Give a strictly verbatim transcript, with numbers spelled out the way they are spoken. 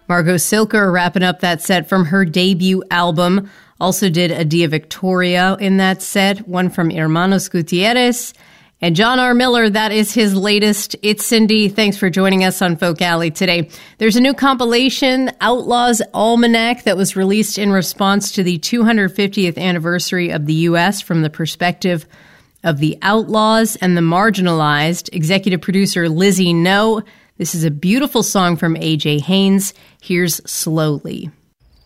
Margot Silker wrapping up that set from her debut album. Also did a Dia Victoria in that set, one from Hermanos Gutierrez. And John R. Miller, that is his latest. It's Cindy. Thanks for joining us on Folk Alley today. There's a new compilation, Outlaws Almanac, that was released in response to the two hundred fiftieth anniversary of the U S from the perspective of the outlaws and the marginalized. Executive producer Lizzie No. This is a beautiful song from A J Haynes. Here's Slowly.